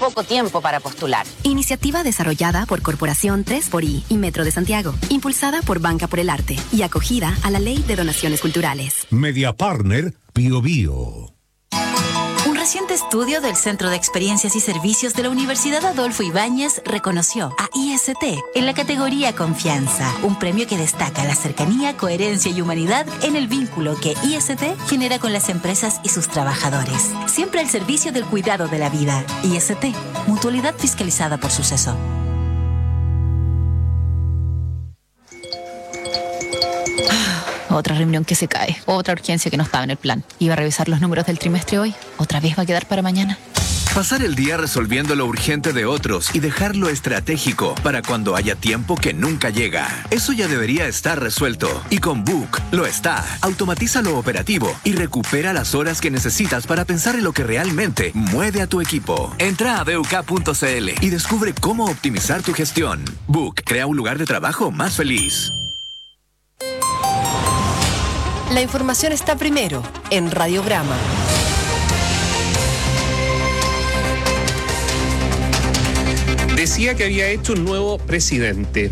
poco tiempo para postular. Iniciativa desarrollada por Corporación 3xI y Metro de Santiago, impulsada por Banca por el Arte y acogida a la Ley de Donaciones Culturales. Media Partner Bio Bio. Un reciente estudio del Centro de Experiencias y Servicios de la Universidad Adolfo Ibáñez reconoció a IST en la categoría Confianza, un premio que destaca la cercanía, coherencia y humanidad en el vínculo que IST genera con las empresas y sus trabajadores. Siempre al servicio del cuidado de la vida. IST, mutualidad fiscalizada por Suceso. Otra reunión que se cae, otra urgencia que no estaba en el plan. Iba a revisar los números del trimestre hoy, otra vez va a quedar para mañana. Pasar el día resolviendo lo urgente de otros y dejar lo estratégico para cuando haya tiempo que nunca llega. Eso ya debería estar resuelto. Y con Book lo está. Automatiza lo operativo y recupera las horas que necesitas para pensar en lo que realmente mueve a tu equipo. Entra a BUK.cl y descubre cómo optimizar tu gestión. Book crea un lugar de trabajo más feliz. La información está primero en Radiograma. Decía que había hecho un nuevo presidente.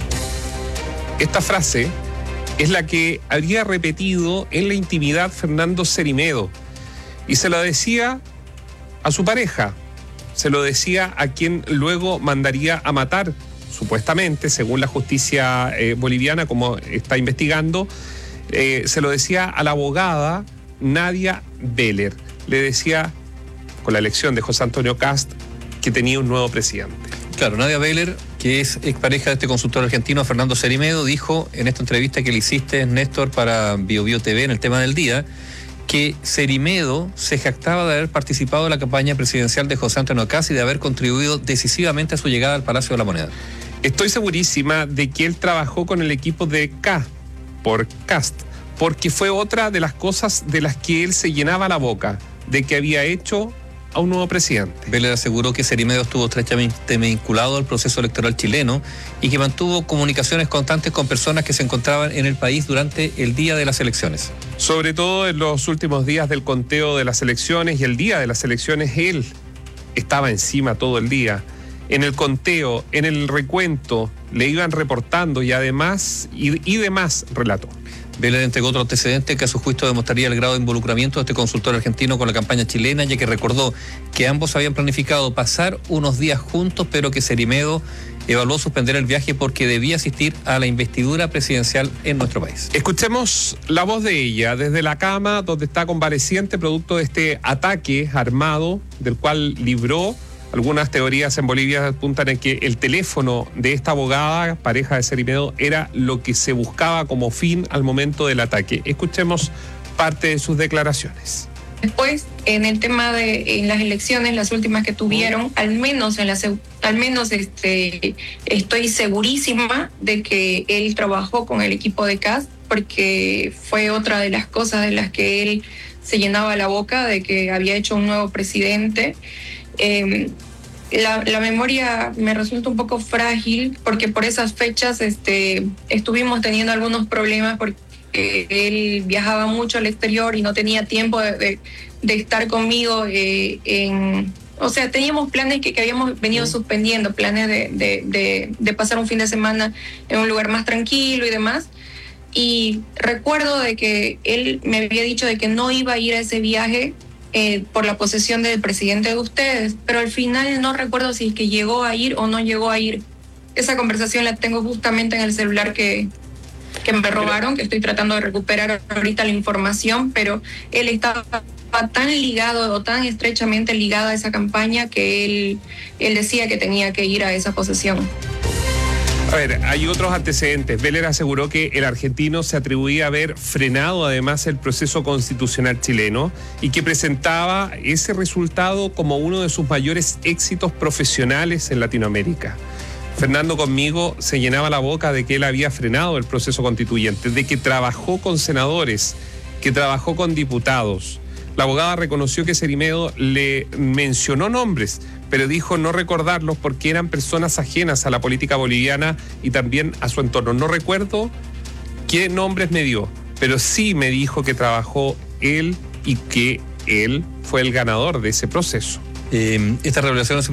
Esta frase es la que habría repetido en la intimidad Fernando Cerimedo. Y se lo decía a su pareja. Se lo decía a quien luego mandaría a matar, supuestamente, según la justicia boliviana, como está investigando. Se lo decía a la abogada Nadia Beller. Le decía, con la elección de José Antonio Kast, que tenía un nuevo presidente. Claro, Nadia Beller, que es expareja de este consultor argentino, Fernando Cerimedo, dijo en esta entrevista que le hiciste, Néstor, para Bio Bio TV en el tema del día, que Cerimedo se jactaba de haber participado en la campaña presidencial de José Antonio Kast y de haber contribuido decisivamente a su llegada al Palacio de la Moneda. Estoy segurísima de que él trabajó con el equipo de por Kast, porque fue otra de las cosas de las que él se llenaba la boca, de que había hecho a un nuevo presidente. Beller aseguró que Cerimedo estuvo estrechamente vinculado al proceso electoral chileno y que mantuvo comunicaciones constantes con personas que se encontraban en el país durante el día de las elecciones. Sobre todo en los últimos días del conteo de las elecciones y el día de las elecciones, él estaba encima todo el día. En el conteo, en el recuento, le iban reportando y además, y demás, relató. Beller entregó otro antecedente que a su juicio demostraría el grado de involucramiento de este consultor argentino con la campaña chilena, ya que recordó que ambos habían planificado pasar unos días juntos, pero que Cerimedo evaluó suspender el viaje porque debía asistir a la investidura presidencial en nuestro país. Escuchemos la voz de ella desde la cama donde está convaleciente producto de este ataque armado del cual libró. Algunas teorías en Bolivia apuntan en que el teléfono de esta abogada, pareja de Cerimedo, era lo que se buscaba como fin al momento del ataque. Escuchemos parte de sus declaraciones. Después, en el tema de en las elecciones, las últimas que tuvieron, al menos estoy segurísima de que él trabajó con el equipo de Kast, porque fue otra de las cosas de las que él se llenaba la boca, de que había hecho un nuevo presidente. La memoria me resulta un poco frágil porque por esas fechas estuvimos teniendo algunos problemas porque él viajaba mucho al exterior y no tenía tiempo de estar conmigo. O sea, teníamos planes que habíamos venido suspendiendo, planes de pasar un fin de semana en un lugar más tranquilo y demás. Y recuerdo de que él me había dicho de que no iba a ir a ese viaje por la posesión del presidente de ustedes, pero al final no recuerdo si es que llegó a ir o no llegó a ir. Esa conversación la tengo justamente en el celular que me robaron, que estoy tratando de recuperar ahorita la información, pero él estaba tan ligado o tan estrechamente ligado a esa campaña que él decía que tenía que ir a esa posesión. A ver, hay otros antecedentes. Beller aseguró que el argentino se atribuía a haber frenado además el proceso constitucional chileno y que presentaba ese resultado como uno de sus mayores éxitos profesionales en Latinoamérica. Fernando conmigo se llenaba la boca de que él había frenado el proceso constituyente, de que trabajó con senadores, que trabajó con diputados. La abogada reconoció que Cerimedo le mencionó nombres, pero dijo no recordarlos porque eran personas ajenas a la política boliviana y también a su entorno. No recuerdo qué nombres me dio, pero sí me dijo que trabajó él y que él fue el ganador de ese proceso. Esta revelación